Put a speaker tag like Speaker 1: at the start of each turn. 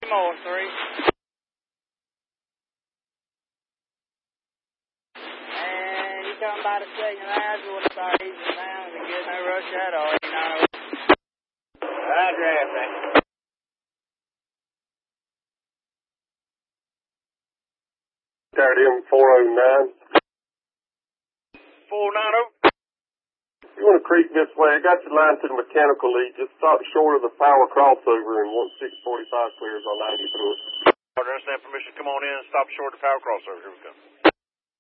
Speaker 1: More, 3. And you come by the second house, we'll start easing down and get no rush at all. 89. Roger, man.
Speaker 2: Carried 409.
Speaker 1: 490.
Speaker 2: You want to creep this way, I got your line to the mechanical lead. Just stop short of the power crossover and 1645 clears on 90 through it.
Speaker 1: Understand permission, come on in and stop short of the power crossover. Here we go.